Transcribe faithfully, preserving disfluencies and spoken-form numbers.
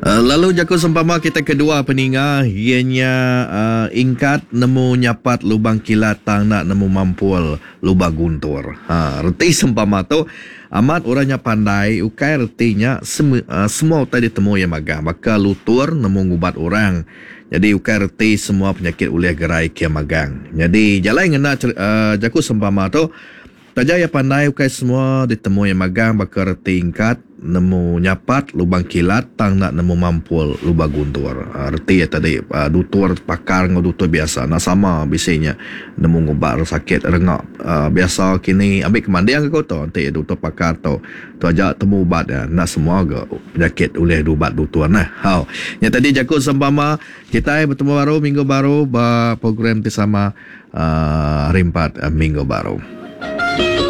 Uh, lalu jakun sempama kita kedua peninga ianya uh, ingkat nemu nyapat lubang kilat tang nak nemu mampul lubang guntur. Ha, reti sempama tu amat orangnya pandai ukai retinya sem, uh, semua tadi temu yang magang maka lutur nemu ngubat orang. Jadi ukai reti semua penyakit ulih gerai kia magang. Jadi jalan ngena uh, jakun sempama tu taja ya pandai ukai semua ditemu yang magang baka reti ingkat nemu nyapat lubang kilat tang nak nemu mampul lubang guntur. Uh, reti ya tadi uh, dutur pakar ngau dutur biasa nak sama bisanya nemu ngubar sakit rengak uh, biasa kini ambil kemandian ke kau tu nanti dutur pakar tu tu aja temu ubat ya. Nak semua ke penyakit oleh ubat dutur nah. Hau yang tadi jakut sempama kita bertemu baru minggu baru ba program bersama uh, rimpat uh, minggu baru.